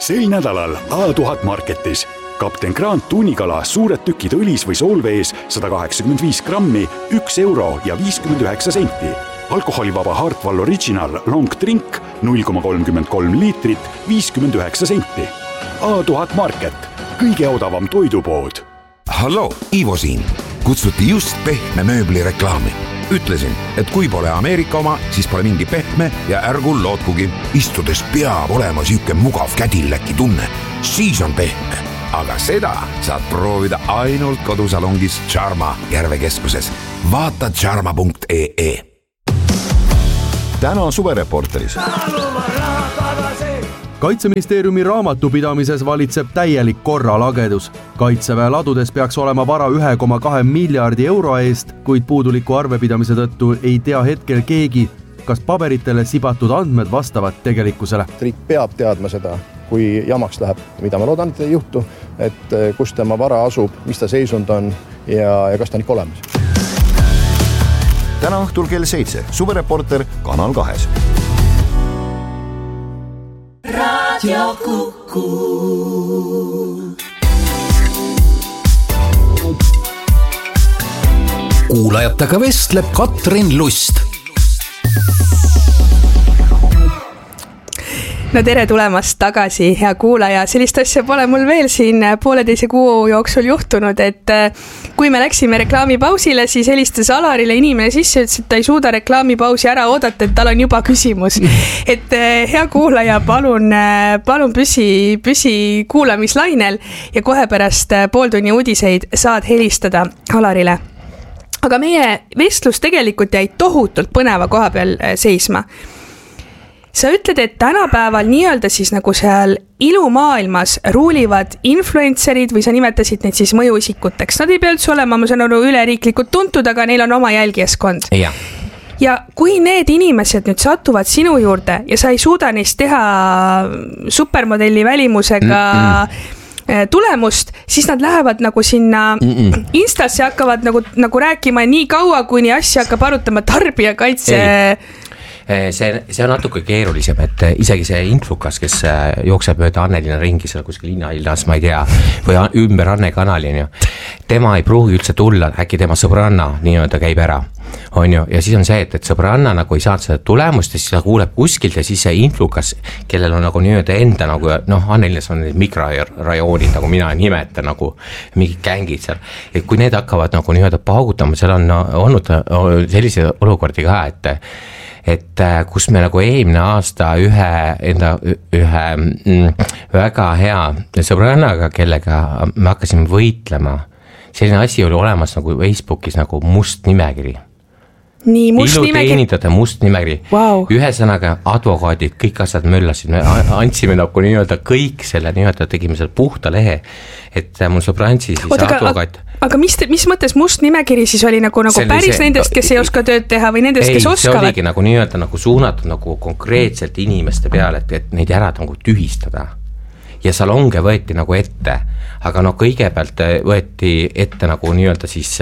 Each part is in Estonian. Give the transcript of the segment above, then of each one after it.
Sel nädalal A1000 Marketis. Kapten Grant tunnikala suured tükid õlis või soolvees 185 grammi, 1 euro ja 59 senti. Alkoholivaba Hartwall Original Long Drink 0,33 liitrit, 59 senti. A1000 Market, kõige odavam toidupood. Hallo, Ivo siin. Kutsuti just pehme mööbli reklaami. Ütlesin, et kui pole Ameerika oma, siis pole mingi pehme ja ärgu lootkugi. Istudes peab olema süüke mugav kädilläki tunne. Siis on pehme. Aga seda saad proovida ainult kodusalongis Charma Järvekeskuses. Vaata charma.ee. Täna suvereporteris. Kaitseministeeriumi raamatupidamises valitseb täielik korralagedus. Kaitseväe ladudes peaks olema vara 1,2 miljardi euro eest, kuid puuduliku arvepidamise tõttu ei tea hetkel keegi, kas paberitele sibatud andmed vastavad tegelikkusele. Riik peab teadma seda, kui jamaks läheb, mida ma loodan, et ei juhtu, et kus tema vara asub, mis ta seisund on ja kas ta on ikka olemas. Täna õhtul kell 7. Suvereporter Kanal 2. Radio Kuku. Kuulajatega vestleb Katrin Lust. No tere tulemast tagasi, hea kuulaja. Sellist asja pole mul veel siin 1,5 kuu jooksul juhtunud, et kui me läksime reklaamipausile, siis helistas Alarile inimene sisse, ütles, et ta ei suuda reklaamipausi ära oodata, et tal on juba küsimus. Et hea kuulaja, palun püsi kuulamislainel ja kohe pärast pooltunni uudiseid saad helistada Alarile. Aga meie vestlus tegelikult jäi tohutult põneva koha peal seisma. Sa ütled, et tänapäeval nii-öelda siis nagu seal ilumaailmas ruulivad influencerid või sa nimetasid neid siis mõjuisikuteks. Nad ei pea üldse olema, ma saan aru, üleriiklikult tuntud, aga neil on oma jälgijaskond. Ja kui need inimesed nüüd satuvad sinu juurde ja sa ei suuda neist teha supermodelli välimusega tulemust, siis nad lähevad nagu sinna Instasse ja hakkavad nagu rääkima nii kaua, kuni asja hakkab arutama tarbijakaitse. See on natuke keerulisem, et isegi see influkas, kes jookseb mööda Annelina ringi seal kuskil linnaillas, ma ei tea, või ümber Anne kanali, tema ei pruugi üldse tulla, äkki tema sõbranna nii-öelda käib ära, on ju, ja siis on see, et sõbranna nagu ei saanud seda tulemust ja siis ta kuuleb kuskilt ja siis see influkas, kellel on nagu nii-öelda enda nagu, Annelinas on mikrorajoonid, nagu mina nimetan, nagu mingid gängid seal, et kui need hakkavad nagu nii-öelda paugutama, seal on olnud sellise olukordi ka, et kus me nagu eelmine aasta ühe väga hea sõbrannaga, kellega me hakkasime võitlema, selline asi oli olemas nagu Facebookis nagu must nimekiri. Nii, iluteenindade must nimekiri. Wow. Ühesõnaga advokaadid, kõik asjad möllasid, me andsime nagu nii-öelda kõik selle nii-öelda tegime selle puhta lehe, et mul sõbrantsi siis advokaat. Aga mis mõttes must nimekiri siis oli nagu päris nendest, kes ei oska tööd teha või nendest, kes oskavad? See oligi nagu nii-öelda nagu suunatud nagu konkreetselt inimeste peale, et neid ära nagu tühistada. Ja salonge võeti nagu ette, aga kõigepealt võeti ette nagu nii-öelda siis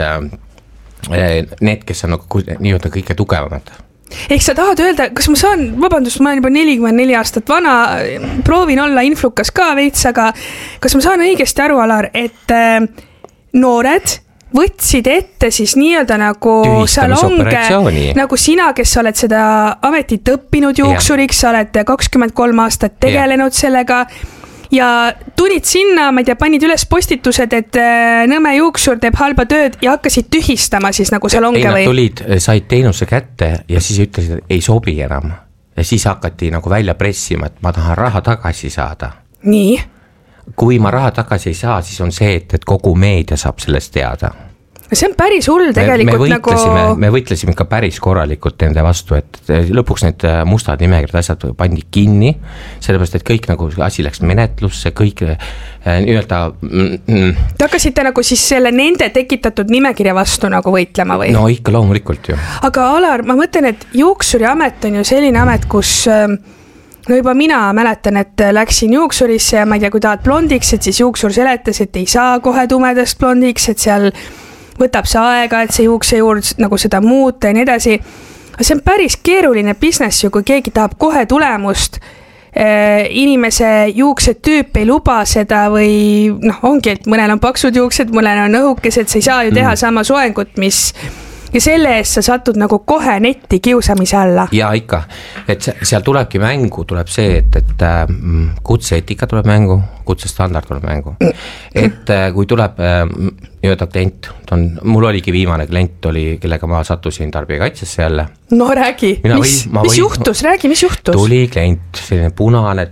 need, kes on nagu nii-öelda kõige tugevamad. Ehk sa tahad öelda, kas ma saan, vabandust, ma olen juba 44 aastat vana, proovin olla influkas ka veits, aga kas ma saan õigesti aru, Alar, et noored võtsid ette siis nii-öelda nagu salonge, nagu sina, kes sa oled seda ametit õppinud juuksuriks, sa oled 23 aastat tegelenud sellega ja tulid sinna, ma ei tea, panid üles postitused, et Nõmme juuksur teeb halba tööd ja hakkasid tühistama siis nagu salonge või? Nad tulid, said teenuse kätte ja siis ütlesid, et ei sobi enam. Ja siis hakati nagu välja pressima, et ma tahan raha tagasi saada. Nii? Kui ma raha tagasi ei saa, siis on see, et kogu meedia saab sellest teada. See on päris hull tegelikult me võitlesime ikka päris korralikult nende vastu, et lõpuks need mustad nimekirjad asjad pandi kinni, sellepärast, et kõik nagu asi läks menetlusse, kõik nii-öelda... Te hakkasite nagu siis selle nende tekitatud nimekirja vastu nagu võitlema või? No ikka loomulikult ju. Aga Alar, ma mõtlen, et juuksuri amet on ju selline amet, kus... No juba mina mäletan, et läksin juuksurisse ja ma ei tea, kui tahad blondiks, et siis juuksur seletas, et ei saa kohe tumedast blondiks, et seal võtab see aega, et see juukse juurde nagu seda muuta ja nii edasi. See on päris keeruline business ju, kui keegi tahab kohe tulemust. inimese juuksetüüp ei luba seda või ongi, et mõnel on paksud juuksed, mõnel on õhukesed, sa ei saa ju teha sama soengut, ja selle eest sa satud nagu kohe netti kiusamise alla. Ja ikka, et seal tulebki mängu, tuleb see, et kutseetika tuleb mängu, kutsestandard tuleb mängu. Et kui tuleb jööda klient, mul oligi viimane klient, kellega ma sattusin tarbijakaitsesse jälle. No räägi, mis juhtus? Räägi, mis juhtus? Tuli klient, selline punane,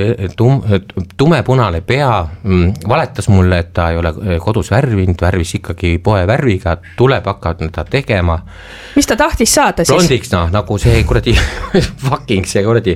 tumepunane pea, valetas mulle, et ta ei ole kodus värvinud, värvis ikkagi poe värviga, tuleb hakkavad ta tegema. Mis ta tahtis saada siis? Blondiks, nagu see kuradi fucking see kuradi,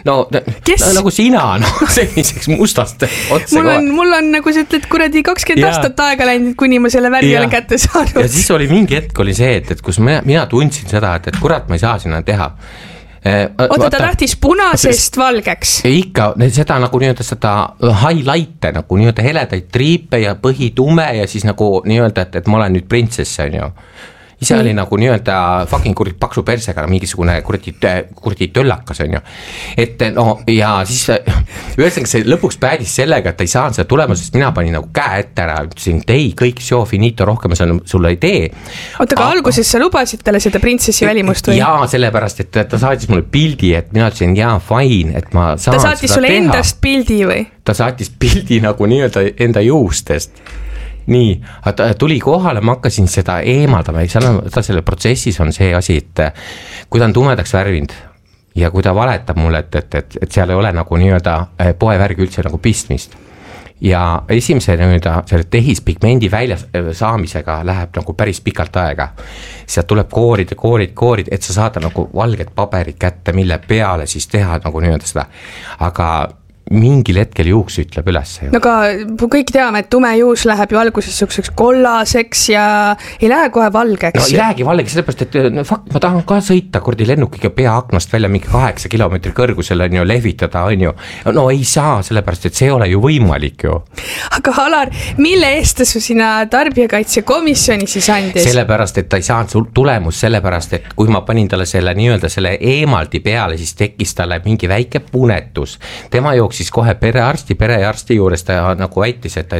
nagu sina, selliseks mustast otse mul on nagu sa ütled kuradi 20 aastat aega läinud, kuni ma selle värvi olen kätte saanud. Ja siis oli mingi hetk oli see, et kus mina tundsin seda, et kurat ma ei saa sinna teha. Oota, ta tahtis punasest valgeks? Ikka, seda nagu nii-öelda seda highlight'e, nagu nii-öelda heledaid triipe ja põhi tume ja siis nagu nii-öelda, et ma olen nüüd printsess, on ju. Ise oli nagu nii-öelda fucking kurid paksu persega mingisugune kurdi töllakas, on ju. Et ja siis ühesõnaga see lõpuks päädis sellega, et ta ei saanud seda tulema, sest mina panin nagu käe ette ära, ütlesin, et ei, kõik seo finito, rohkem sulle ei tee. Oota, aga alguses sa lubasid talle seda printsessi välimust või? Jaa, sellepärast, et ta saatis mulle pildi, et mina ütlesin, jaa, fine, et ma saan seda teha. Ta saatis sulle endast pildi või? Ta saatis pildi nagu nii-öelda enda juustest. Nii, ta tuli kohale, ma hakkasin seda eemaldama, selle protsessis on see asi, et kui ta on tumedaks värvinud ja kui ta valetab mulle, et seal ei ole nagu nii-öelda poevärgi üldse nagu pistmist ja esimese nii-öelda selle tehispigmendi välja saamisega läheb nagu päris pikalt aega. Sealt tuleb koorid, et sa saada nagu valged paberid kätte, mille peale siis teha nagu nii-öelda seda, aga mingil hetkel juuks ütleb üles. No aga kõik teame, et tume juus läheb ju alguses selliseks kollaseks ja ei lähe kohe valgeks. No ei lähegi valgeks, sellepärast, et ma tahan ka sõita kordi lennukiga pea aknast välja mingi 8 kilomeetri kõrgusele on ju lehvitada, on ju. No ei saa, sellepärast, et see ei ole ju võimalik ju. Aga Alar, mille eest ta su sina tarbijakaitsekomisjoni siis andis? Sellepärast, et ta ei saanud tulemus, sellepärast, et kui ma panin talle selle nii-öelda selle eemaldi peale, siis tekkis talle mingi väike punetus. Tema siis kohe perearsti juures ta nagu väitis, et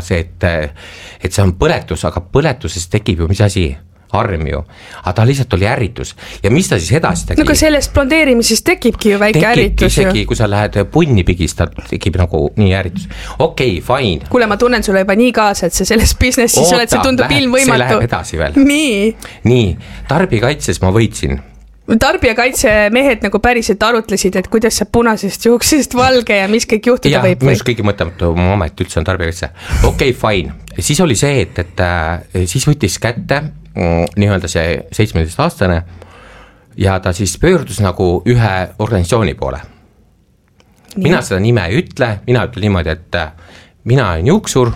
see on põletus, aga põletuses tekib ju mis asi? Arm ju, aga ta lihtsalt oli ärritus ja mis ta siis edasi tegi? No aga sellest blondeerimisest tekibki ju väike ärritus isegi, kui sa lähed punni pigist, tekib nagu nii ärritus. Okei, fine. Kuule, ma tunnen sulle juba nii kaasa, et sa selles businessis oled, see tundub ilmvõimatu. See läheb edasi veel. Nii, tarbijakaitses ma võitsin. Tarbijakaitsemehed nagu päriselt arutlesid, et kuidas see punasest juuksest valge ja mis kõik juhtuda võib või? Minus kõigi mõtlematu amet üldse on tarbijakaitse. Okei, fine. Siis oli see, et siis võttis kätte nii-öelda see 17-aastane ja ta siis pöördus nagu ühe organisatsiooni poole. Nii. Mina seda nime ei ütle, mina ütlen niimoodi, et mina olen juuksur.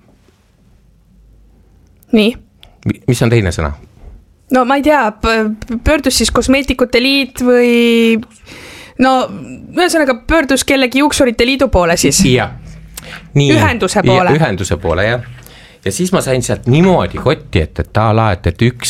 Nii. Mis on teine sõna? No ma ei tea, pöördus siis kosmeetikute liit või ühesõnaga pöördus kellegi juuksurite liidu poole siis? Ja. Nii, ühenduse poole? Ühenduse poole, jah. Ja siis ma sain sealt niimoodi kotti, et üks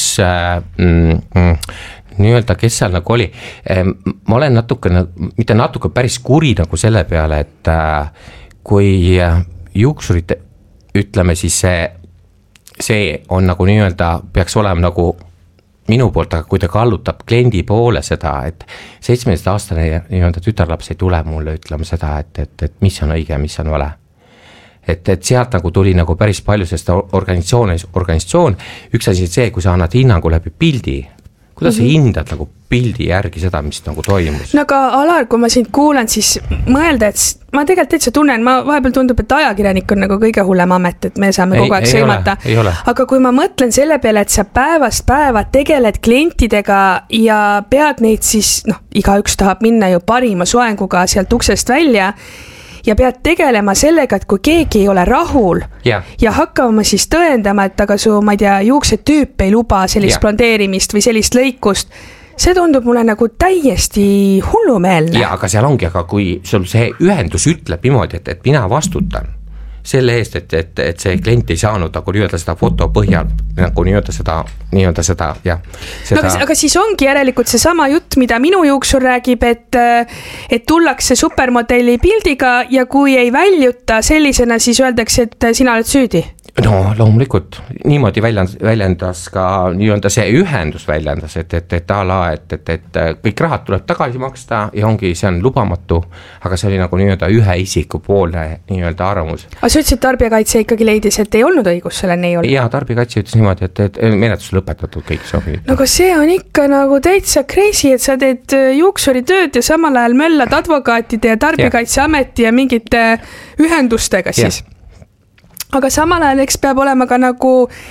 nii-öelda, kes seal nagu oli, ma olen mitte natuke päris kuri nagu selle peale, et kui juuksurite, ütleme siis see on nagu nii-öelda, peaks olema nagu minu poolt, aga kui ta kallutab kliendi poole seda, et 17-aastane nii-öelda tütarlaps ei tule mulle ütlema seda, et mis on õige, mis on vale. Et sealt nagu tuli nagu päris palju sest organisatsioon, üks asi see, kui sa annad hinnangu läbi pildi, kuidas sa hindad nagu pildi järgi seda, mis nagu toimus? No aga Alar, kui ma sind kuulan, siis mõelda, et ma tegelikult täitsa tunnen, ma vahepeal tundub, et ajakirjanik on nagu kõige hullem amet, et me saame kogu aeg sõimata. Aga kui ma mõtlen selle peale, et sa päevast päeva tegeled klientidega ja pead neid siis, igaüks tahab minna ju parima soenguga sealt uksest välja ja pead tegelema sellega, et kui keegi ei ole rahul ja hakkama siis tõendama, et aga su, ma ei tea, juuksetüüp ei luba sellist blondeerimist või sellist lõikust, see tundub mulle nagu täiesti hullumeelne. Ja, aga seal ongi, aga kui sul see ühendus ütleb niimoodi, et mina vastutan, selle eest, et see klient ei saanud nagu nii-öelda seda foto põhjal nagu nii-öelda seda jah. No, aga siis ongi järelikult see sama jutt, mida minu juuksur räägib, et tullakse supermodelli pildiga ja kui ei väljuta sellisena, siis öeldakse, et sina oled süüdi. No loomulikult, niimoodi väljendas ka nii-öelda see ühendus väljendas, et ala, et kõik rahad tuleb tagasi maksta ja ongi, see on lubamatu, aga see oli nagu nii-öelda ühe isiku poolne nii-öelda arvamus. Aga sa ütlesid, tarbijakaitse ikkagi leidis, et ei olnud õigus selle nii olnud? Jaa, tarbijakaitse ütles niimoodi, et menetlus lõpetatud kõik sobib. No aga see on ikka nagu täitsa crazy, et sa teed juuksuri tööd ja samal ajal möllad advokaatide ja tarbijakaitseameti ja mingite ühendustega siis. Aga samal ajal eks peab olema ka nagu,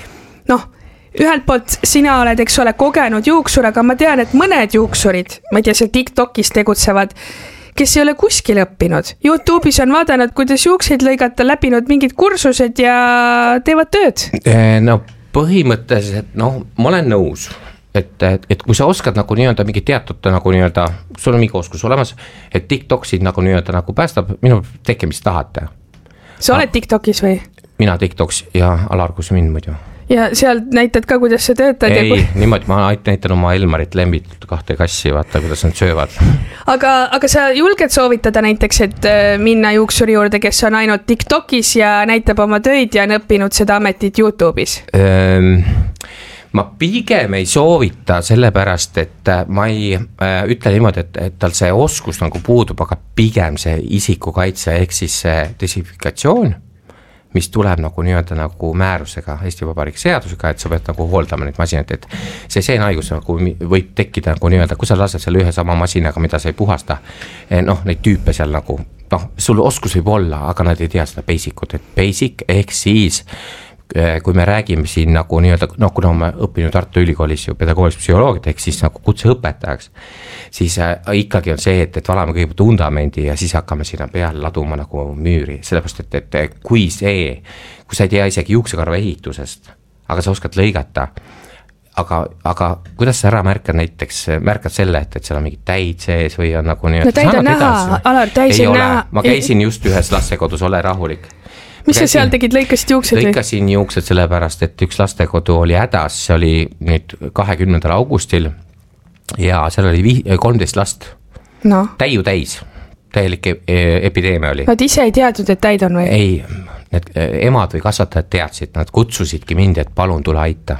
ühelt poolt sina oled, eks ole, kogenud juuksur, aga ma tean, et mõned juuksurid, ma ei tea, seal TikTokis tegutsevad, kes ei ole kuskil õppinud. YouTube'is on vaadanud, kuidas juukseid lõigata, läbinud mingid kursused ja teevad tööd. No põhimõtteliselt, ma olen nõus, et kui sa oskad nagu nii-öelda mingi teatud nagu nii-öelda, sul on mingi oskus olemas, et TikToksid nagu nii-öelda nagu päästab minu teke, mis tahate. Sa oled TikTokis või? Mina TikToks ja Alar, kus mind muidu. Ja seal näitad ka, kuidas sa töötad? Ei, niimoodi ma näitan oma Elmarit Lembit 2 kassi, vaata, kuidas nad söövad. Aga sa julged soovitada näiteks, et minna juuksuri juurde, kes on ainult TikTokis ja näitab oma töid ja on õppinud seda ametit YouTube'is? Ma pigem ei soovita sellepärast, et ma ei ütle niimoodi, et tal see oskus nagu puudub, aga pigem see isikukaitse ehk siis see desinfikatsioon, mis tuleb nagu nii-öelda nagu määrusega, Eesti Vabariigi seadusega, et sa pead nagu hooldama neid masinat, et see seenhaigus nagu võib tekkida nagu nii-öelda, kui sa lased selle ühe sama masinaga, mida sa ei puhasta, neid tüüpe seal nagu, sul oskus võib olla, aga nad ei tea seda basic'ut, et basic ehk siis kui me räägime siin nagu nii-öelda, kuna ma õppinud Tartu Ülikoolis ju pedagoogilis psühholoogiat, ehk siis nagu kutseõpetajaks, siis ikkagi on see, et valame kõigepealt undamendi ja siis hakkame sinna peale laduma nagu müüri, sellepärast, et kui sa ei tea isegi juuksekarva ehitusest, aga sa oskad lõigata, aga kuidas sa ära märkad selle, et seal on mingid täid sees või on nagu nii-öelda. No täid on näha, Alar, täis on näha. Ma käisin just ühes lastekodus, ole rahulik. Mis sa seal tegid, lõikasid juuksed? Lõikasin juuksed sellepärast, et üks lastekodu oli hädas, see oli nüüd 20. augustil ja seal oli 13 last. Täiu täis, täielik epideemia oli. Nad ise ei teadnud, et täid on või? Ei, need emad või kasvatajad teadsid, nad kutsusidki mind, et palun tule aita.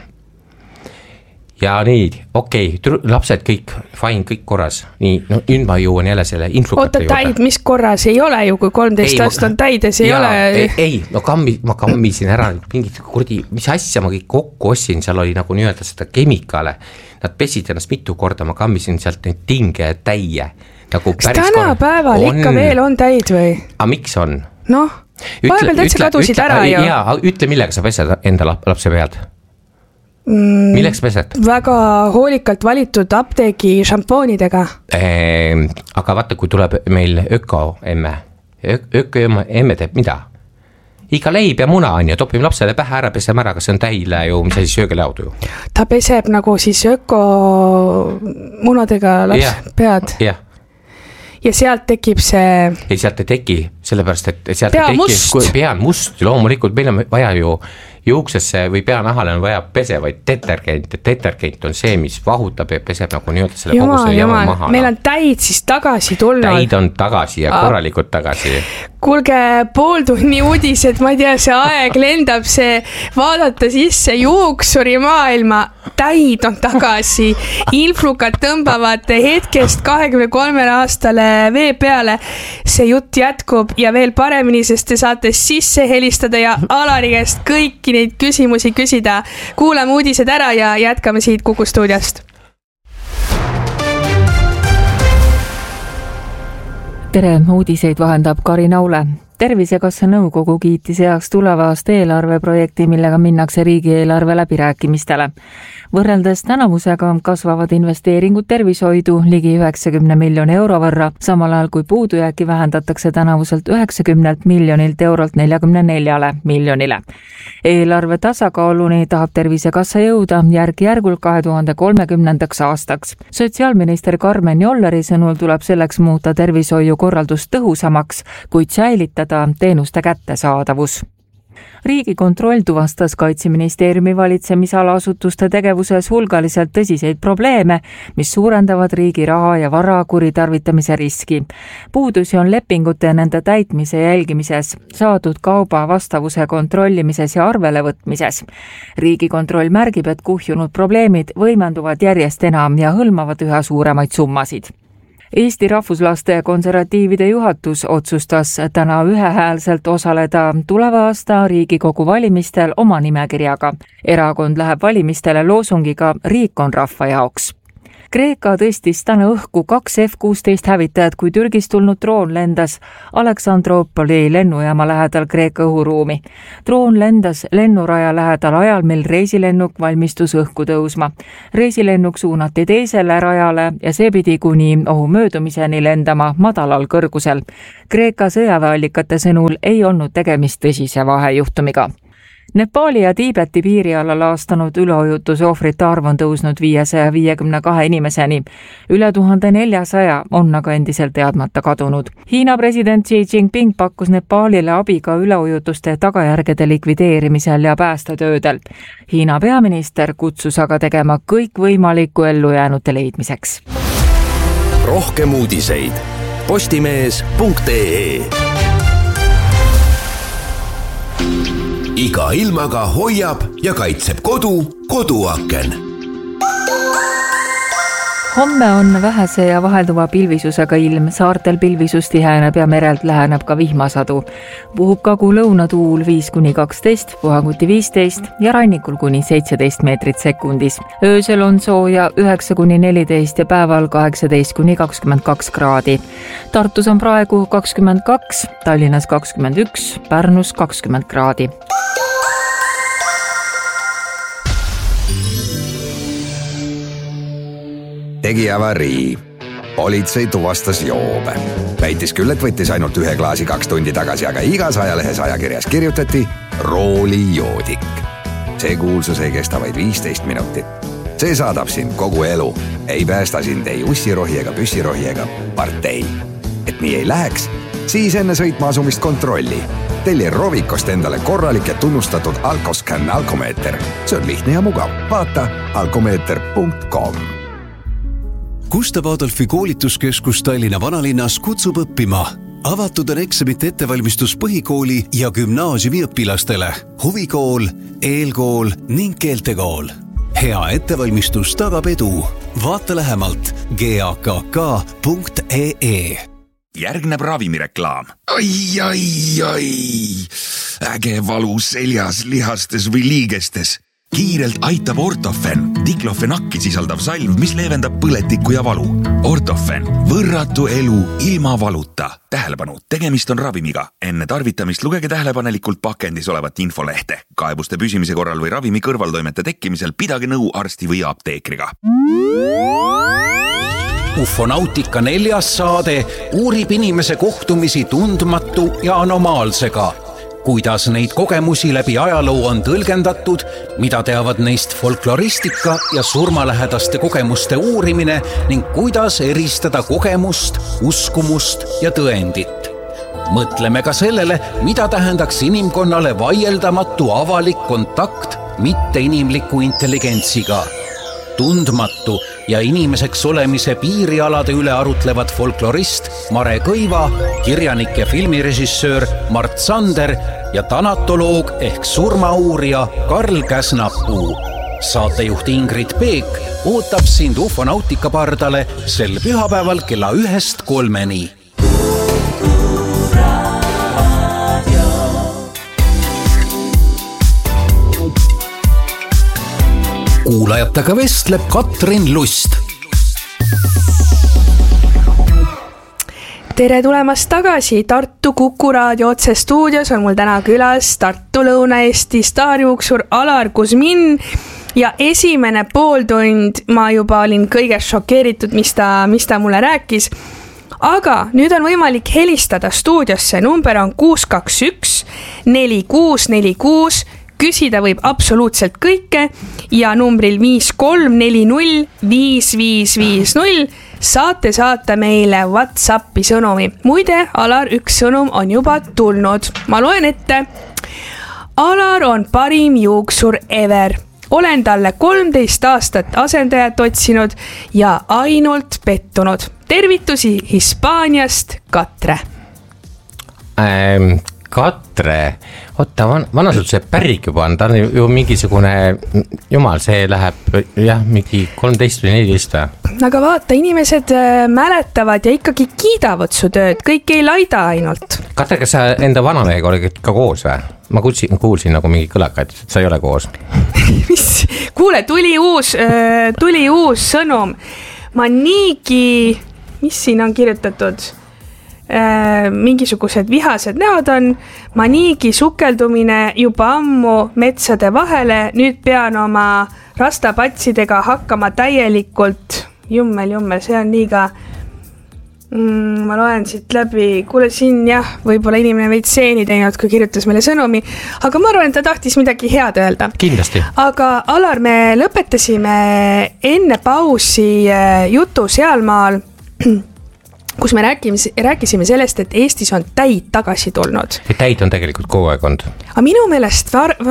Ja nii, lapsed kõik, fine, kõik korras. Nii, nüüd ma jõuan jälle selle influkate juurde. Täid, mis korras ei ole ju, kui 13 last on täides, ei ole. Ei, ma kammisin ära mingid mis asja ma kõik kokku ossin, seal oli nagu nii-öelda seda kemikaale. Nad pesid ennast mitu korda, ma kammisin sealt neid tinge ja täie. Kas tänapäeval ikka veel on täid või? A miks on? vahepeal täitsa kadusid ära ju. Jaa, ütle millega sa pesed enda lapse pealt? Milleks pesed? Väga hoolikalt valitud apteegi šampoonidega. Aga vaata, kui tuleb meil öko-emme teeb mida? Iga leib ja muna on ja topime lapsele pähe ära, peseme ära, kas see on täile ju, mis asi söögelaudu ju? Ta peseb nagu siis öko-munadega pead. Jah. Ja sealt tekib see... Ei, sealt ei teki, sellepärast, et sealt pea must. Pea must, loomulikult meil on vaja ju juuksesse või peanahale on vaja pesevaid detergent, et detergent on see, mis vahutab ja peseb nagu nii-öelda selle kogu see jama maha. Meil on täid siis tagasi tulnud. Täid on tagasi ja korralikult tagasi. Kuulge, pooltunni uudised, ma ei tea, see aeg lendab, see vaadata sisse juuksuri maailma, täid on tagasi, influkad tõmbavad hetkest 23 aastale vee peale. See jutt jätkub ja veel paremini, sest te saate sisse helistada ja Alari käest kõiki neid küsimusi küsida. Kuulame uudised ära ja jätkame siit Kuku stuudiost. Tere, uudiseid vahendab Karin Aule. Tervisekassa nõukogu kiitis heaks tuleva aasta eelarveprojekti, millega minnakse riigieelarve läbirääkimistele. Võrreldes tänavusega kasvavad investeeringud tervishoidu ligi 90 miljoni euro võrra, samal ajal kui puudujääki vähendatakse tänavuselt 90 miljonilt eurolt 44 miljonile. Eelarve tasakaaluni tahab Tervisekassa jõuda järk-järgult 2030. aastaks. Sotsiaalminister Karmen Jolleri sõnul tuleb selleks muuta tervishoiu korraldust tõhusamaks, kuid säilitada tagada teenuste kättesaadavus. Riigikontroll tuvastas Kaitseministeeriumi valitsemisala asutuste tegevuses hulgaliselt tõsiseid probleeme, mis suurendavad riigi raha ja vara kuritarvitamise riski. Puudusi on lepingute ja nende täitmise jälgimises, saadud kauba vastavuse kontrollimises ja arvele võtmises. Riigikontroll märgib, et kuhjunud probleemid võimenduvad järjest enam ja hõlmavad üha suuremaid summasid. Eesti Rahvuslaste Konservatiivide juhatus otsustas täna ühehäälselt osaleda tuleva aasta Riigikogu valimistel oma nimekirjaga. Erakond läheb valimistele loosungiga "Riik on rahva jaoks". Kreeka tõstis täna õhku 2 F-16 hävitajat, kui Türgist tulnud droon lendas Aleksandroopoli lennujaama lähedal Kreeka õhuruumi. Droon lendas lennuraja lähedal ajal, mil reisilennuk valmistus õhku tõusma. Reisilennuk suunati teisele rajale ja see pidi kuni ohu möödumiseni lendama madalal kõrgusel. Kreeka sõjaväeallikate sõnul ei olnud tegemist tõsise vahejuhtumiga. Nepaali ja Tiibeti piiri alla laastanud üleujutuse ohvrite arv on tõusnud 552 inimeseni. Üle 1400 on aga endiselt teadmata kadunud. Hiina president Xi Jinping pakkus Nepaalile abi ka üleujutuste tagajärgede likvideerimisel ja päästetöödel. Hiina peaminister kutsus aga tegema kõik võimalikku ellujäänute leidmiseks. Rohkem uudiseid postimees.ee. Iga ilmaga hoiab ja kaitseb koduaken. Homme on vähese ja vahelduva pilvisusega ilm, saartel pilvisus tiheneb ja merelt läheneb ka vihmasadu. Puhub kagu-lõunatuul 5-12, puhanguti 15 ja rannikul kuni 17 meetrit sekundis. Öösel on sooja 9-14 ja päeval 18-22 kraadi. Tartus on praegu 22, Tallinnas 21, Pärnus 20 kraadi. Tegi avarii. Politsei tuvastas joobe. Väitis küll, et võttis ainult 1 klaasi 2 tundi tagasi, aga igas ajalehes ajakirjas kirjutati roolijoodik. See kuulsus ei kesta vaid 15 minutit. See saadab sind kogu elu. Ei päästa sind ei ussirohi ega püssirohi ega partei. Et nii ei läheks, siis enne sõitma asumist kontrolli. Telli Rovikost endale korralik ja tunnustatud Alkoscan alkomeeter. See on lihtne ja mugav. Vaata alkomeeter.com. Gustav Adolfi koolituskeskus Tallinna vanalinnas kutsub õppima. Avatud on eksamite ettevalmistus põhikooli ja gümnaasiumi õpilastele. Huvikool, eelkool ning keeltekool. Hea ettevalmistus tagab edu. Vaata lähemalt gakk.ee. Järgneb ravimireklaam. Ai. Äge valu seljas, lihastes või liigestes. Kiirelt aitab Ortofen, diklofenakki sisaldav salv, mis leevendab põletikku ja valu. Ortofen, võrratu elu ilma valuta. Tähelepanu, tegemist on ravimiga. Enne tarvitamist lugege tähelepanelikult pakendis olevat infolehte. Kaebuste püsimise korral või ravimi kõrvaltoimete tekkimisel pidage nõu arsti või apteekriga. Ufonautika 4. saade uurib inimese kohtumisi tundmatu ja anomaalsega. Kuidas neid kogemusi läbi ajaloo on tõlgendatud, mida teavad neist folkloristika ja surmalähedaste kogemuste uurimine ning kuidas eristada kogemust, uskumust ja tõendit. Mõtleme ka sellele, mida tähendaks inimkonnale vaieldamatu avalik kontakt mitteinimliku intelligentsiga. Tundmatu ja inimeseks olemise piirialade üle arutlevad folklorist Mare Kõiva, kirjanik ja filmirežissöör Mart Sander ja tanatoloog ehk surmauurija Karl Käsnapuu. Saatejuht Ingrid Peek ootab sind ufonautika pardale sel pühapäeval kella 1-3. Kuulajatega vestleb Katrin Lust. Tere tulemast tagasi Tartu Kuku Raadio otse stuudios on mul täna külas Tartu Lõuna-Eesti staarjuuksur Alar Kuzmin ja esimene pooltund ma juba olin kõigest šokeeritud, mis ta mulle rääkis. Aga nüüd on võimalik helistada stuudiosse, number on 621 4646, küsida võib absoluutselt kõike ja numbril 5340 5550 saate saata meile WhatsAppi sõnumi. Muide, Alar, üks sõnum on juba tulnud. Ma loen ette. Alar on parim juuksur ever. Olen talle 13 aastat asendajat otsinud ja ainult pettunud. Tervitusi Hispaaniast, Katre. Katre, oota, vana sul see pärrik juba on, ta on ju mingisugune, jumal, see läheb jah, mingi 13 või 14 või? Aga vaata, inimesed mäletavad ja ikkagi kiidavad su tööd, kõik ei laida ainult. Katre, kas sa enda vanamehega oled ka koos või? Ma kuulsin nagu mingi kõlakaid, et sa ei ole koos. Mis? Kuule, tuli uus sõnum. Manigi, mis siin on kirjutatud? Mingisugused vihased näod on, Manigi sukeldumine juba ammu metsade vahele, nüüd pean oma rastapatsidega hakkama täielikult, jummel, see on liiga, ma loen siit läbi, kuule siin jah, võib-olla inimene veid seeni teinud, kui kirjutas meile sõnumi, aga ma arvan, et ta tahtis midagi head öelda. Kindlasti. Aga Alar, me lõpetasime enne pausi jutu sealmaal, kus me rääkisime sellest, et Eestis on täid tagasi tulnud. Täid on tegelikult kogu aeg olnud. Aga minu meelest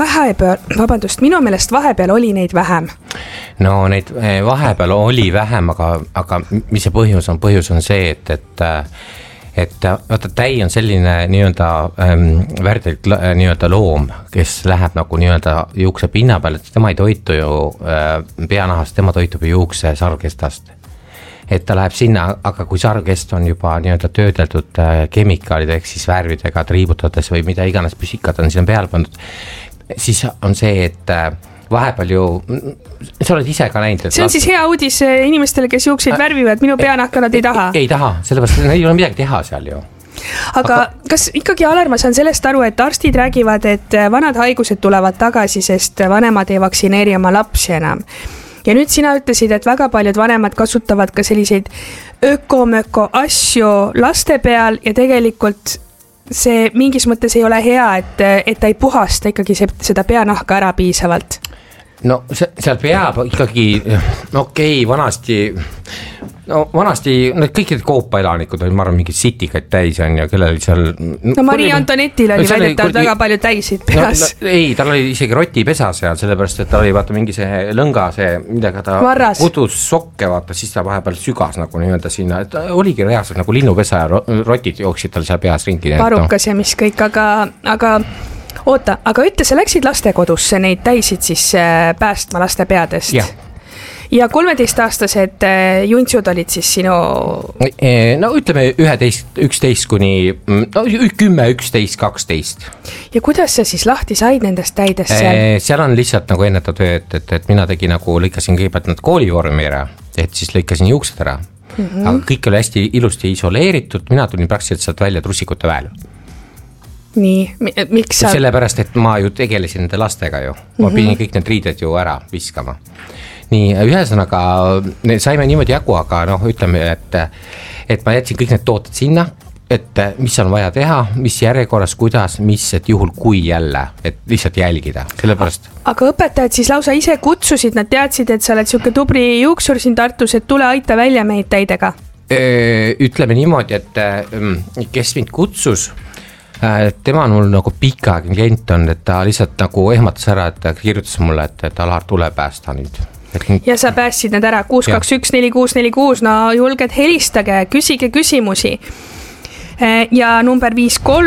vahepeal oli neid vähem. No neid vahepeal oli vähem, aga mis see põhjus on? Põhjus on see, et vaata, täi on selline värdelt loom, kes läheb nagu juukse pinna peal, et tema ei toitu ju peanahast, tema toitub ju juukse sargestast. Et ta läheb sinna, aga kui sargest on juba töödeldud kemikaalid ehk siis värvidega triibutades või mida iganes püsikad on sinna peal pandud, siis on see, et vahepeal ju, sa oled ise ka näinud. See on siis hea uudis inimestele, kes juukseid värvivad, minu peanahka nad ei taha. Ei taha, sellepärast ei ole midagi teha seal ju. Aga kas ikkagi, Alar, ma saan sellest aru, et arstid räägivad, et vanad haigused tulevad tagasi, sest vanemad ei vaktsineeri oma lapsi enam. Ja nüüd sina ütlesid, et väga paljud vanemad kasutavad ka selliseid ökomöko asju laste peal ja tegelikult see mingis mõttes ei ole hea, et ta ei puhasta ikkagi seda peanahka ära piisavalt. No seal peab ikkagi, vanasti need kõik need koopaelanikud olid, ma arvan, mingid sitikaid täis on ja kellel seal... No Marie Antonetil oli väidetavalt väga palju täisid peas. Ei, tal oli isegi rotipesa seal, sellepärast, et tal oli vaata mingi see lõnga, millega ta kudus sokke, vaata, siis ta vahepeal sügas nagu nii-öelda sinna, et oligi reaalselt nagu linnupesa ja rotid jooksid tal seal peas ringi. Parukas ja mis kõik, aga oota, aga ütle, sa läksid lastekodusse neid täisid siis päästma laste peadest. Ja 13-aastased juntsud olid siis sinu... No ütleme 11 kuni 10, 11, 12. Ja kuidas sa siis lahti said nendest täidest seal? Seal on lihtsalt nagu ennetav töö, et mina tegin nagu, lõikasin kõigepealt nad koolivormi ära, et siis lõikasin juuksed ära. Aga kõik oli hästi ilusti isoleeritud, mina tulin praktiliselt sealt välja trussikute väel. Nii, miks sa... Sellepärast, et ma ju tegelesin nende lastega ju. Ma pidin kõik need riided ju ära viskama. Nii, ühesõnaga saime niimoodi jagu, aga ütleme, et ma jätsin kõik need tooted sinna, et mis on vaja teha, mis järjekorras, kuidas, mis, et juhul kui jälle, et lihtsalt jälgida, sellepärast. Aga õpetajad siis lausa ise kutsusid, nad teadsid, et sa oled siuke tubli juuksur siin Tartus, et tule aita välja meid täidega? Ütleme niimoodi, et kes mind kutsus, tema on mul nagu pikaaegne klient on, et ta lihtsalt nagu ehmatas ära, et ta kirjutas mulle, et Alar tule päästa nüüd. Ja sa päästsid need ära 6214646, no julged helistage, küsige küsimusi. Ja number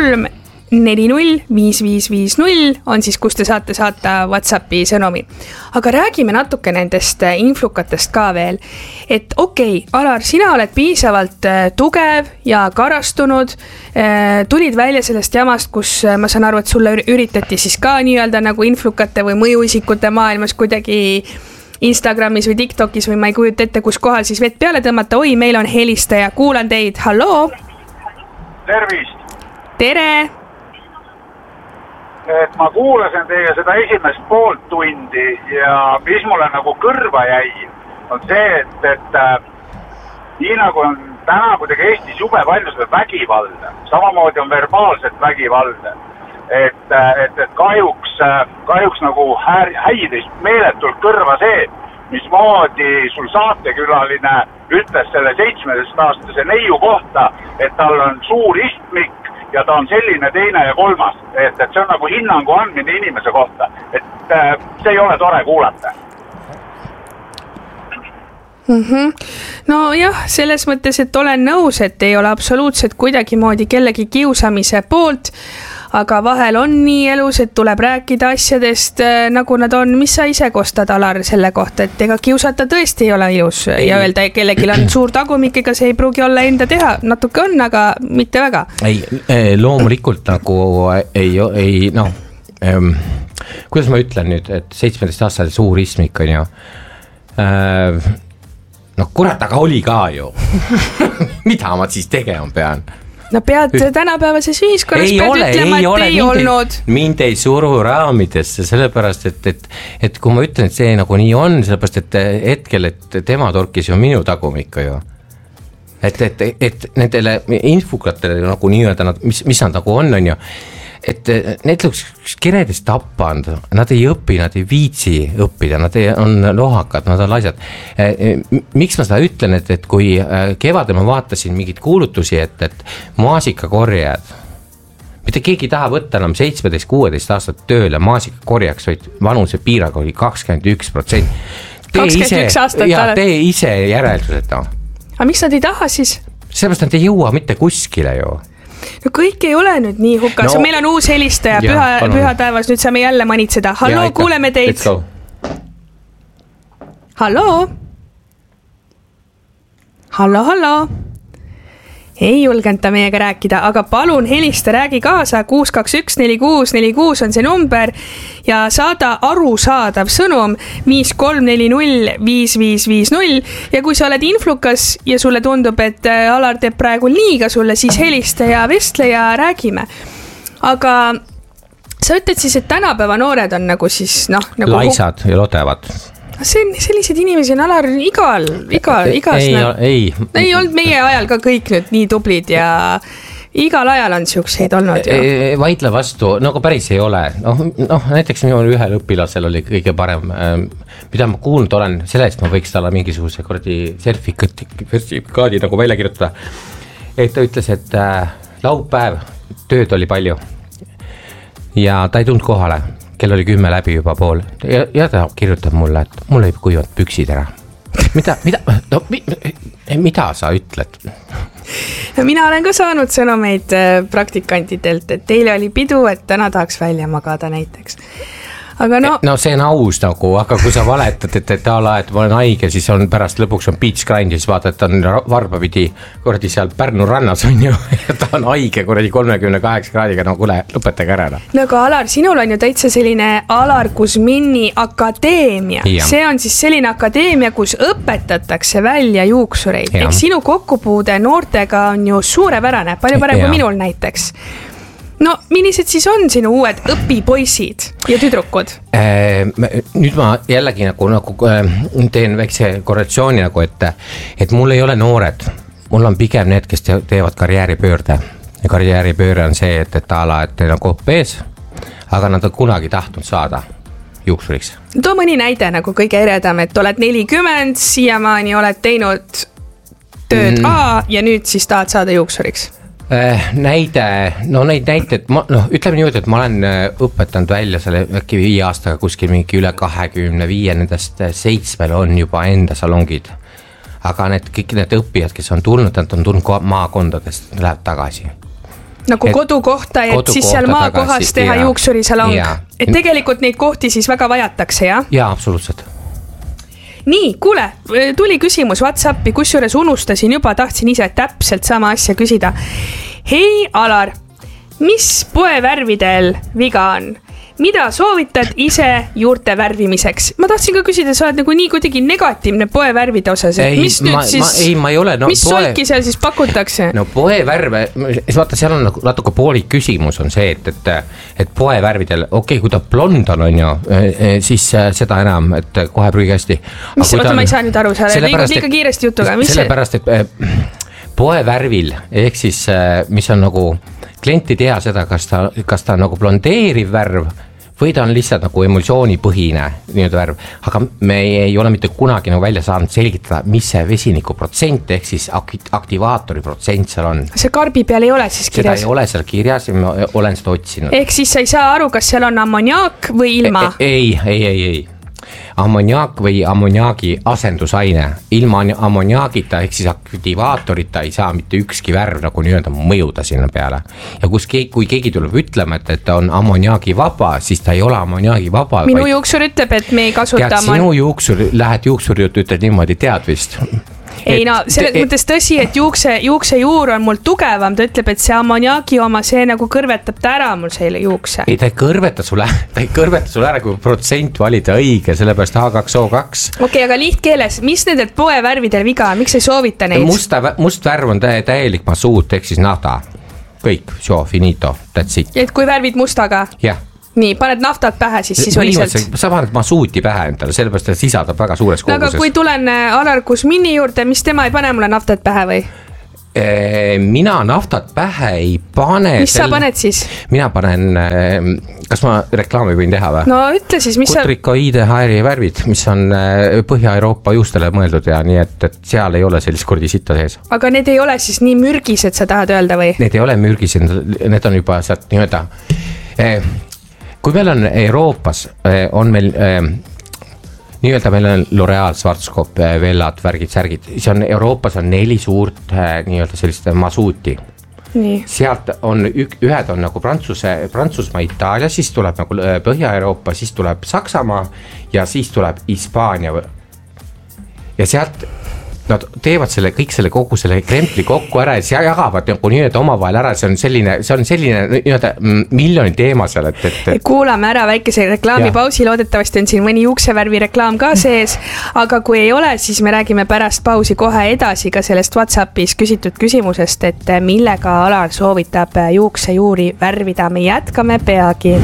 53405550 on siis, kus te saate saata WhatsAppi sõnumi. Aga räägime natuke nendest influkatest ka veel. Et okei, Alar, sina oled piisavalt tugev ja karastunud, tulid välja sellest jamast, kus ma saan aru, et sulle üritati siis ka nii-öelda nagu influkate või mõjuisikute maailmas kuidagi Instagramis või TikTokis või ma ei kujuta ette, kus kohal siis vett peale tõmmata. Oi, meil on helistaja, kuulan teid, halloo! Tervist! Tere! Et ma kuulasin teie seda esimest poolt tundi ja mis mulle nagu kõrva jäi, on see, et nii nagu on täna kuidagi Eestis jube palju seda vägivalda, samamoodi on verbaalset vägivalda. Et kahjuks nagu häiris meeletult kõrva see, mismoodi sul saatekülaline ütles selle 17-aastase neiu kohta, et tal on suur istmik ja ta on selline, teine ja kolmas. Et see on nagu hinnangu andmine inimese kohta. Et see ei ole tore kuulata. No jah, selles mõttes, et olen nõus, et ei ole absoluutselt kuidagi moodi kellegi kiusamise poolt, aga vahel on nii elus, et tuleb rääkida asjadest nagu nad on. Mis sa ise kostad, Alar, selle kohta, et ega kiusata tõesti ei ole ilus ja öelda, kellelgi on suur tagumik, ega see ei pruugi olla enda teha, natuke on, aga mitte väga. Ei, loomulikult nagu ei noh, kuidas ma ütlen nüüd, et 17-aastasel suur istmik on ju, noh kurat, aga oli ka ju. Mida ma siis tegema pean? No pead tänapäevases ühiskonnas ütlema, et ei olnud. Mind ei suru raamidesse, sellepärast, et kui ma ütlen, et see nagu nii on, sellepärast, et hetkel, et tema torkis ju minu tagumikku ju. Et nendele infukatele nagu nii-öelda, mis nad nagu on ju, et need kiredest tappanud, nad ei õpi, nad ei viitsi õppida, nad on lohakad, nad on laisad. Miks ma seda ütlen, et kui kevadel ma vaatasin mingid kuulutusi, et maasikakorjad, mitte keegi taha võtta enam 17-16 aastat tööle maasikakorjaks, vaid vanuse piiraga oli 21%. 21 aastat. Ja tee ise järeldused. Aga miks nad ei taha siis? Sellepärast nad ei jõua mitte kuskile ju. No kõik ei ole nüüd nii hukas, no, meil on uus helistaja, püha taevas, nüüd saame jälle manitseda. Hallo, kuuleme teid. Hallo? Hallo? Ei julgenud ta meiega rääkida, aga palun helista, räägi kaasa, 621-4646 on see number ja saada arusaadav sõnum 5340-5550 ja kui sa oled influkas ja sulle tundub, et Alar teeb praegu liiga sulle, siis helista ja vestle ja räägime. Aga sa ütled siis, et tänapäeva noored on nagu siis nagu laisad ja lodevad. Sellised inimesi on Alar igas ei olnud meie ajal ka kõik nüüd nii tublid ja igal ajal on siukseid olnud. Vaidle vastu, nagu päris ei ole. No, näiteks minul ühel õpilasel oli kõige parem, mida ma kuulnud olen, sellest ma võiks talle mingisuguse sertifikaadi nagu välja kirjutada. Et ta ütles, et laupäev tööd oli palju ja ta ei tulnud kohale. Kell oli 10 läbi juba pool ja ta kirjutab mulle, et mul ei kuivanud püksid ära. Mida sa ütled? No, mina olen ka saanud sõnumeid praktikantidelt, et teile oli pidu, et täna tahaks välja magada näiteks. Aga no see on aus nagu, aga kui sa valetad, et ma olen haige, siis on pärast lõpuks on beach grind ja siis vaatad, et on varbapidi kordi seal Pärnu rannas on ju ja ta on haige kordi 38 kraadiga, no kuule, lõpetage ära. No aga Alar, sinul on ju täitsa selline Alar Kusmini akadeemia. Ja. See on siis selline akadeemia, kus õpetatakse välja juuksureid. Ehk sinu kokkupuude noortega on ju suurepärane, palju parem kui minul näiteks. No, millised siis on sinu uued õpipoisid ja tüdrukud? Nüüd ma jällegi nagu teen väikse korrektsiooni nagu, et mul ei ole noored. Mul on pigem need, kes teevad karjääripöörde. Ja karjääripööre on see, et neil on kopp ees, aga nad on kunagi tahtnud saada juuksuriks. Too mõni näide nagu kõige eredam, et oled 40, siiamaani oled teinud tööd A ja nüüd siis tahad saada juuksuriks. Neid näited, ütleme niimoodi, et ma olen õpetanud välja selle äkki 5 aastaga kuskil mingi üle 25, nendest 7 on juba enda salongid. Aga kõik need õppijad, kes on tulnud, nad on tulnud maakondadest, läheb tagasi. Nagu kodukohta, et siis seal maakohas teha juuksurisalong. Et tegelikult neid kohti siis väga vajatakse, jah? Jaa, absoluutselt. Nii, kuule, tuli küsimus WhatsAppi, kusjuures unustasin juba, tahtsin ise täpselt sama asja küsida. Hei, Alar, mis poevärvidel viga on? Mida soovitad ise juurte värvimiseks? Ma tahtsin ka küsida, sa oled nagu nii kuidagi negatiivne poevärvide osas, et mis solki seal siis pakutakse? No poevärve, vaata, seal on natuke poolik küsimus on see, et poevärvidel, kui ta blond on ju, siis seda enam, et kohe prügesti. Ma ei saa nüüd aru, sa liigud liiga kiiresti jutuga. Sellepärast, et poevärvil, ehk siis, mis on nagu klient ei tea seda, kas ta on nagu blondeeriv värv või ta on lihtsalt nagu emulsioonipõhine nii-öelda värv, aga me ei ole mitte kunagi nagu välja saanud selgitada, mis see vesiniku protsent ehk siis aktivaatori protsent seal on. See karbi peal ei ole siis kirjas? Seda ei ole seal kirjas ja ma olen seda otsinud. Ehk siis sa ei saa aru, kas seal on ammoniaak või ilma? Ei. Ammoniaak või ammoniaagi asendusaine. Ilma ammoniaagita ehk siis aktivaatorita ei saa mitte ükski värv nagu nii-öelda mõjuda sinna peale. Ja kui keegi tuleb ütlema, et ta on ammoniaagi vaba, siis ta ei ole ammoniaagi vaba. Minu juuksur ütleb, et me ei kasuta sinu juuksur, lähed juuksuri juurde, ütled niimoodi, tead vist. Ei selles mõttes tõsi, et juukse juur on mul tugevam, ta ütleb, et see ammoniaagi oma, see nagu kõrvetab ta ära mul selle juukse. Ei, ta ei kõrveta sulle ära, kui protsent valida õige, sellepärast H2O2. Okei, aga lihtkeeles, mis nendel poevärvidel viga on, miks ei soovita neid? Must värv on täielik masuut, ehk siis nafta. Kõik, finito, that's it. Et kui värvid mustaga? Jah. Nii, paned naftat pähe siis sisuliselt. Sa paned masuuti pähe endale, sellepärast et sisaldab väga suures koguses. Aga kui tulen Alar Kusmini juurde, mis tema ei pane mulle naftat pähe või? Mina naftat pähe ei pane. Mis sa paned siis? Mina panen, kas ma reklaami võin teha või? No ütle siis, mis Kutrikoide HR värvid, mis on Põhja-Euroopa juustele mõeldud ja nii, et seal ei ole sellist kordi sitta sees. Aga need ei ole siis nii mürgised, sa tahad öelda või? Need ei ole mürgised, need on juba sealt nii-öelda... Kui meil on Euroopas, on meil nii-öelda meil on L'Oreal, Schwarzkopf, Vellad, värgid, särgid, siis on Euroopas on 4 suurt nii-öelda sellist masuuti. Nii. Sealt on ühed on nagu Prantsusmaa, Itaalia, siis tuleb nagu Põhja-Euroopa, siis tuleb Saksamaa ja siis tuleb Hispaania. Ja sealt nad teevad kõik kogu selle krempli kokku ära ja siis jagavad nagu nii-öelda omavahel ära, see on selline nii-öelda miljoni teema seal, et... Kuulame ära väikese reklaamipausi, loodetavasti on siin mõni juuksevärvi reklaam ka sees, aga kui ei ole, siis me räägime pärast pausi kohe edasi ka sellest WhatsAppis küsitud küsimusest, et millega Alar soovitab juuksejuuri värvida, me jätkame peagi.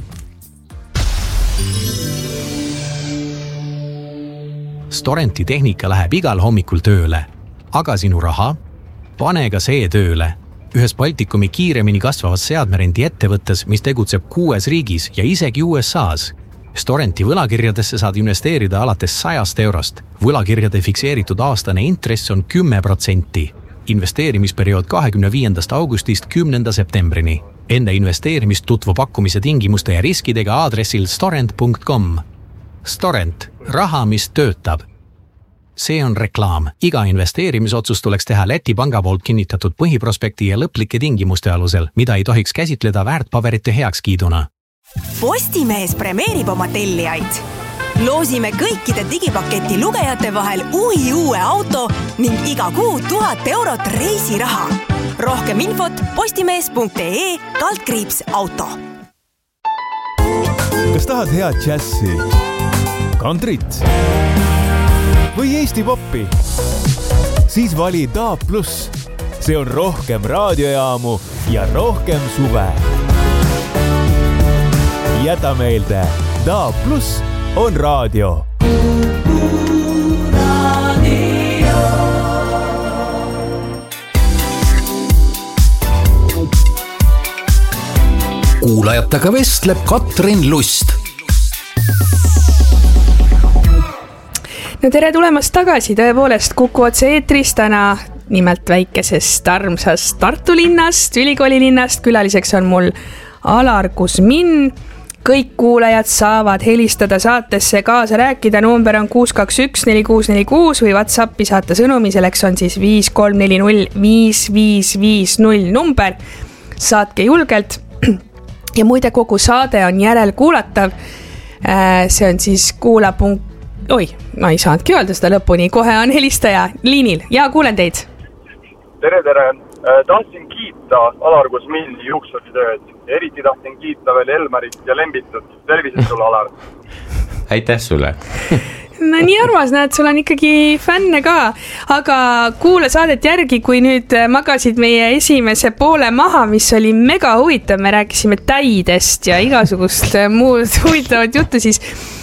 Storenti tehnika läheb igal hommikul tööle, aga sinu raha? Pane ka see tööle. Ühes Baltikumi kiiremini kasvavas seadmerendi ettevõttes, mis tegutseb 6 riigis ja isegi USAs. Storenti võlakirjadesse saad investeerida alates 100 €. Võlakirjade fikseeritud aastane intress on 10%. Investeerimisperiood 25. augustist 10. septembrini. Enne investeerimist tutvu pakkumise tingimuste ja riskidega aadressil storent.com. Storent, raha, mis töötab. See on reklaam. Iga investeerimisotsus tuleks teha Läti panga poolt kinnitatud põhiprospekti ja lõplike tingimuste alusel, mida ei tohiks käsitleda väärtpaberite heakskiiduna. Postimees premeerib oma tellijaid. Loosime kõikide digipaketi lugejate vahel uue auto ning iga kuu 1000 € reisiraha. Rohkem infot postimees.ee/auto. Kas tahad head džässi? Kantrit või Eesti poppi? Siis vali DAB+. See on rohkem raadiojaamu ja rohkem suve. Jäta meelde, DAB+ on raadio. Kuulajatega vestleb Katrin Lust. No tere tulemast tagasi, tõepoolest Kuku otse eetris täna nimelt väikesest armsast Tartu linnast, ülikooli linnast. Külaliseks on mul Alar Kusmin. Kõik kuulajad saavad helistada saatesse kaasa rääkida. Number on 621-4646 või WhatsAppi saata sõnumi, selleks on siis 5340-5550 number. Saatke julgelt. Ja muide, kogu saade on järelkuulatav. See on siis ma ei saanudki öelda seda lõpuni, kohe on helistaja liinil ja kuulen teid. Tere. Tahtsin kiita Alar Kusmini juuksuritööd. Eriti tahtsin kiita veel Elmarit ja Lembitut. Tervised sulle, Alar. Aitäh sulle. No nii armas, näed, sul on ikkagi fänne ka, aga kuula saadet järgi, kui nüüd magasid meie esimese poole maha, mis oli mega huvitav, me rääkisime täidest ja igasugust muud huvitavat juttu, siis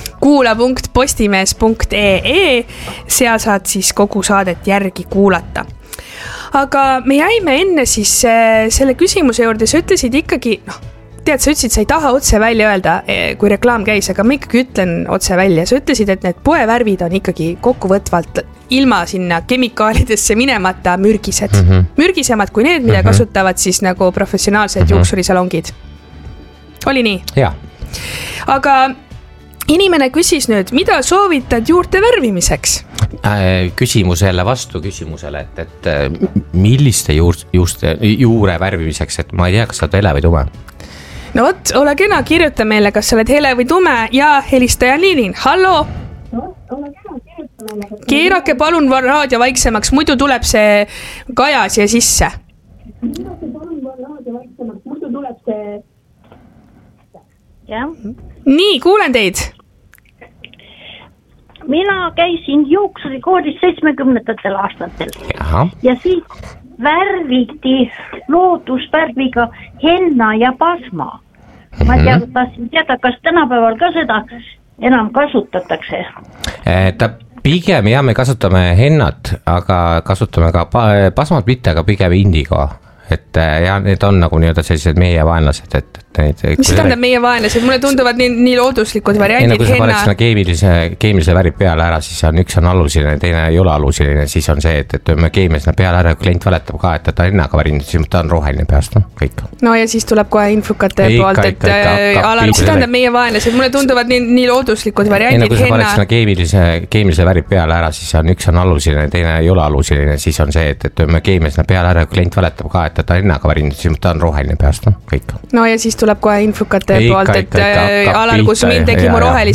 kuula.postimees.ee, seal saad siis kogu saadet järgi kuulata. Aga me jäime enne siis selle küsimuse juurde, sa ütlesid ikkagi, tead, sa ütlesid, sa ei taha otse välja öelda, kui reklaam käis, aga ma ikkagi ütlen otse välja. Sa ütlesid, et need poevärvid on ikkagi kokkuvõtvalt ilma sinna kemikaalidesse minemata mürgised. Mürgisemad kui need, mida kasutavad siis nagu professionaalsed juuksurisalongid. Oli nii? Jaa. Aga inimene küsis nüüd, mida soovitad juurte värvimiseks? Küsimus jälle vastu küsimusele, et milliste juure värvimiseks, et ma ei tea, kas sa oled hele või tume? No vot, ole kena, kirjuta meile, kas sa oled hele või tume ja helistaja liinil. Hallo? Keerake palun raadio vaiksemaks, muidu tuleb see Kaja siia sisse. Nii, kuulen teid. Mina käisin juuksurikoodis 70. aastatel. Ja siis värviti loodusvärviga henna ja pasma. Ma tahtsin teada, kas tänapäeval ka seda enam kasutatakse? Pigem jah, me kasutame hennat, aga kasutame ka pasmat mitte, aga pigem indigo. Et ja need on nagu nii-öelda sellised meie vaenlased, et neid... Mis tähendab meie vaenlased? Mulle tunduvad nii looduslikud variandid. Kui sa paned sinna keemilise värvi peale ära, siis üks on alusiline, teine ei ole alusiline, siis on see, et me keemilisena peale ära, kui klient valetab ka, et ta hennaga värinud, siis ta on roheline peast, kõik. No ja siis tuleb kohe infukate poolt, et mis tähendab meie vaenlased? Mulle tunduvad nii looduslikud variandid. Kui sa paned sinna keemilise värvi peale ära, siis üks on alusiline, teine ei ole alusiline, siis on see, et me keemilisena peale ära, kui klient valetab ka, et ta hennaga värinud, siis ta on roheline peast, kõik. No ja siis tuleb kohe infukate poolt, et alal, kus mind tegi mu rohelise